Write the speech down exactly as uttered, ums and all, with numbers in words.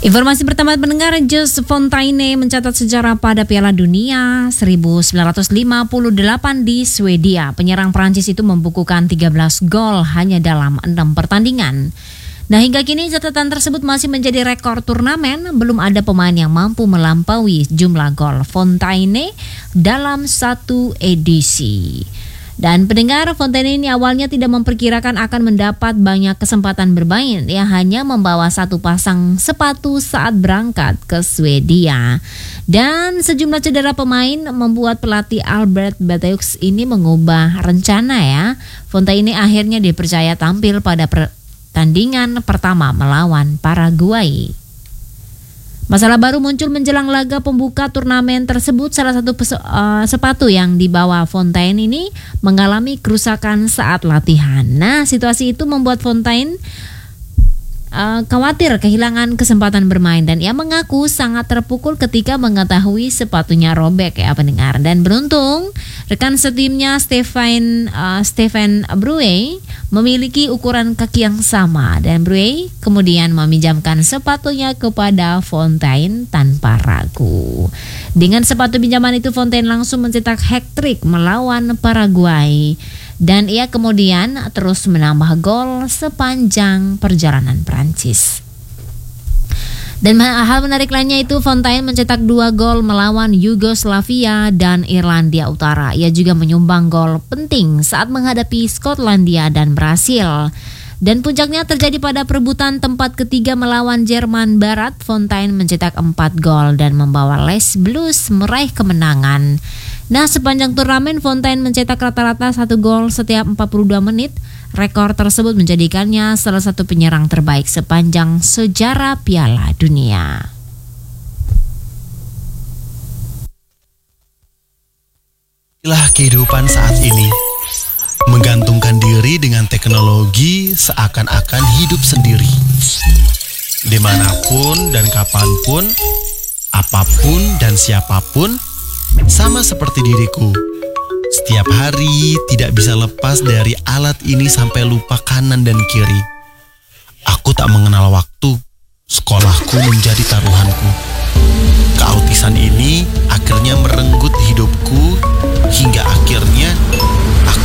Informasi pertama pendengar, Jules Fontaine mencatat sejarah pada Piala Dunia seribu sembilan ratus lima puluh delapan di Swedia. Penyerang Prancis itu membukukan tiga belas gol hanya dalam enam pertandingan. Nah, hingga kini catatan tersebut masih menjadi rekor turnamen. Belum ada pemain yang mampu melampaui jumlah gol Fontaine dalam satu edisi. Dan pendengar, Fontaine ini awalnya tidak memperkirakan akan mendapat banyak kesempatan bermain. Ia hanya membawa satu pasang sepatu saat berangkat ke Swedia. Dan sejumlah cedera pemain membuat pelatih Albert Bateux ini mengubah rencana ya. Fontaine akhirnya dipercaya tampil pada pertandingan pertama melawan Paraguay. Masalah baru muncul menjelang laga pembuka turnamen tersebut. Salah satu peso, uh, sepatu yang dibawa Fontaine ini mengalami kerusakan saat latihan. Nah, situasi itu membuat Fontaine uh, khawatir kehilangan kesempatan bermain. Dan ia mengaku sangat terpukul ketika mengetahui sepatunya robek ya pendengar. Dan beruntung rekan setimnya Stefan uh, Stefan Bruyne memiliki ukuran kaki yang sama, dan Bruyne kemudian meminjamkan sepatunya kepada Fontaine tanpa ragu. Dengan sepatu pinjaman itu, Fontaine langsung mencetak hat-trick melawan Paraguay, dan ia kemudian terus menambah gol sepanjang perjalanan Prancis. Dan hal menarik lainnya itu, Fontaine mencetak dua gol melawan Yugoslavia dan Irlandia Utara. Ia juga menyumbang gol penting saat menghadapi Skotlandia dan Brasil. Dan puncaknya terjadi pada perebutan tempat ketiga melawan Jerman Barat. Fontaine mencetak empat gol dan membawa Les Blues meraih kemenangan. Nah, sepanjang turnamen Fontaine mencetak rata-rata satu gol setiap empat puluh dua menit. Rekor tersebut menjadikannya salah satu penyerang terbaik sepanjang sejarah Piala Dunia. Inilah kehidupan saat ini. Menggantungkan diri dengan teknologi seakan-akan hidup sendiri. Dimanapun dan kapanpun, apapun dan siapapun, sama seperti diriku. Setiap hari tidak bisa lepas dari alat ini sampai lupa kanan dan kiri. Aku tak mengenal waktu. Sekolahku menjadi taruhanku. Keautisan ini akhirnya merenggut hidupku hingga akhirnya